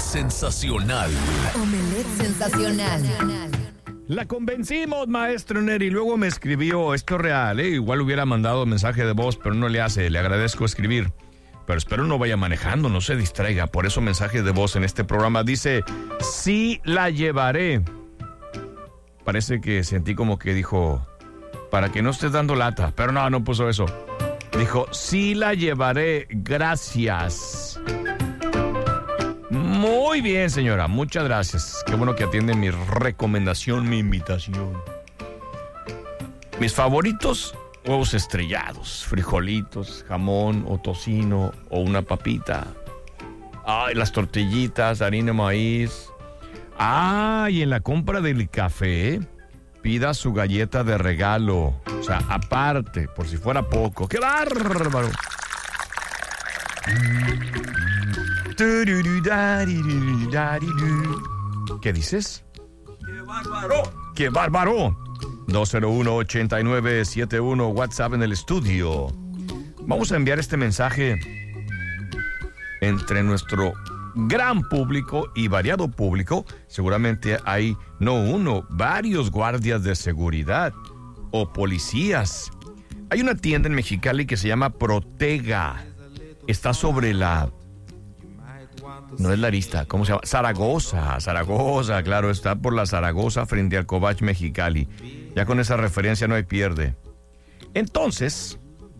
sensacional. Omelette sensacional. La convencimos, maestro Neri. Luego me escribió, esto es real, igual hubiera mandado mensaje de voz, pero no le hace, le agradezco escribir. Pero espero no vaya manejando, no se distraiga. Por eso mensaje de voz en este programa. Dice, sí la llevaré. Parece que sentí como que dijo, para que no estés dando lata. Pero no puso eso. Dijo, sí la llevaré, gracias. Muy bien, señora, muchas gracias. Qué bueno que atiende mi recomendación, mi invitación. Mis favoritos, huevos estrellados, frijolitos, jamón o tocino o una papita. Ay, las tortillitas, harina de maíz. Y en la compra del café, pida su galleta de regalo. O sea, aparte, por si fuera poco. ¡Qué bárbaro! ¿Qué dices? ¡Qué bárbaro! ¡Qué bárbaro! 201-8971, WhatsApp en el estudio. Vamos a enviar este mensaje entre nuestro gran público y variado público. Seguramente hay no uno, varios guardias de seguridad o policías. Hay una tienda en Mexicali que se llama Protega. Está sobre la... No es la Arista, ¿cómo se llama? Zaragoza, claro, está por la Zaragoza frente al Cobach Mexicali. Ya con esa referencia no hay pierde. Entonces,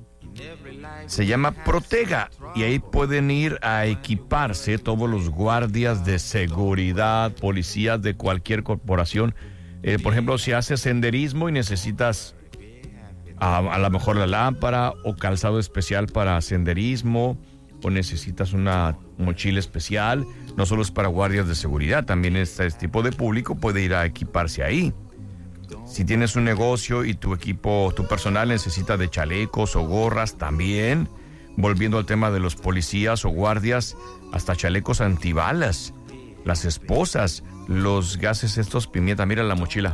se llama Protega y ahí pueden ir a equiparse todos los guardias de seguridad, policías de cualquier corporación. Por ejemplo, si haces senderismo y necesitas a lo mejor la lámpara o calzado especial para senderismo, o necesitas una mochila especial, no solo es para guardias de seguridad, también este tipo de público puede ir a equiparse ahí. Si tienes un negocio y tu equipo, tu personal necesita de chalecos o gorras también, volviendo al tema de los policías o guardias, hasta chalecos antibalas, las esposas, los gases estos pimienta, mira la mochila.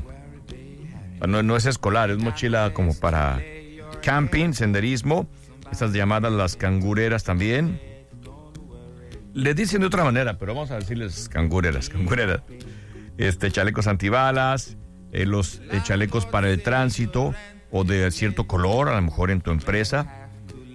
No es escolar, es mochila como para camping, senderismo. Estas llamadas las cangureras también. Le dicen de otra manera, pero vamos a decirles cangureras. Chalecos antibalas, los chalecos para el tránsito o de cierto color, a lo mejor en tu empresa.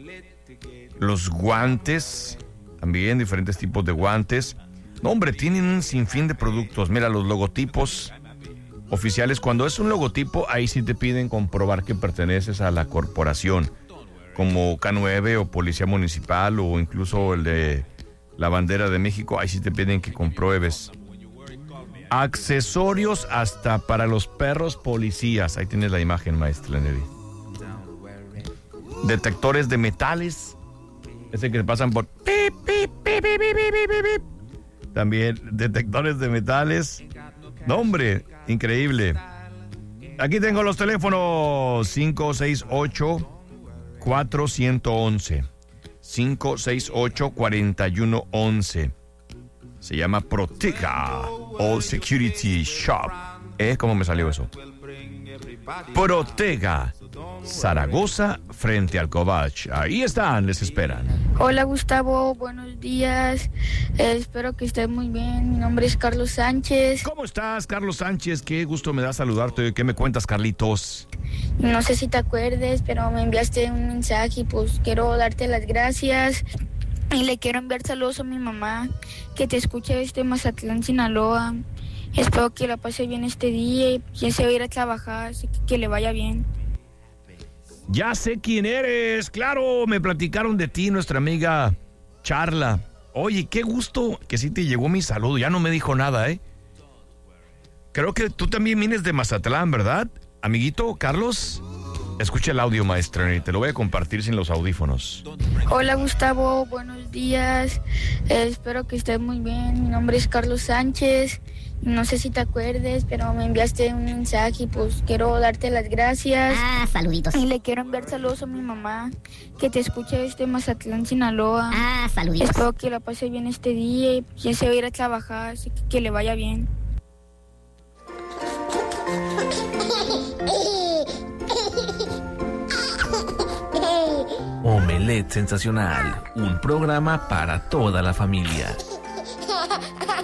Los guantes, también diferentes tipos de guantes. No, hombre, tienen un sinfín de productos. Mira, los logotipos oficiales. Cuando es un logotipo, ahí sí te piden comprobar que perteneces a la corporación, como K9 o Policía Municipal o incluso el de la Bandera de México. Ahí sí te piden que compruebes. Accesorios hasta para los perros policías. Ahí tienes la imagen, maestra Neri. Detectores de metales. Ese que pasan por... Pip, pip, pip, pip, pip, pip, pip. También detectores de metales. No, hombre, increíble. Aquí tengo los teléfonos 568-4111. 568-4111. Se llama Protega All Security Shop. ¿Cómo me salió eso? Protega, Zaragoza, frente al Cobach. Ahí están, les esperan. Hola Gustavo, buenos días. Espero que estés muy bien. Mi nombre es Carlos Sánchez. ¿Cómo estás, Carlos Sánchez? Qué gusto me da saludarte. ¿Qué me cuentas, Carlitos? No sé si te acuerdes, pero me enviaste un mensaje y pues quiero darte las gracias. Y le quiero enviar saludos a mi mamá, que te escucha desde Mazatlán, Sinaloa. Espero que la pase bien este día y ya se va a ir a trabajar, así que le vaya bien. Ya sé quién eres, claro, me platicaron de ti, nuestra amiga Charla. Oye, qué gusto que sí te llegó mi saludo, ya no me dijo nada, Creo que tú también vienes de Mazatlán, ¿verdad? Amiguito, Carlos, escucha el audio, maestra, y te lo voy a compartir sin los audífonos. Hola Gustavo, buenos días, espero que estés muy bien. Mi nombre es Carlos Sánchez. No sé si te acuerdes, pero me enviaste un mensaje y pues quiero darte las gracias. Saluditos. Y le quiero enviar saludos a mi mamá, que te escucha desde Mazatlán, Sinaloa. Saluditos. Espero que la pase bien este día y ya se va a ir a trabajar, así que le vaya bien. Omelette Sensacional, un programa para toda la familia.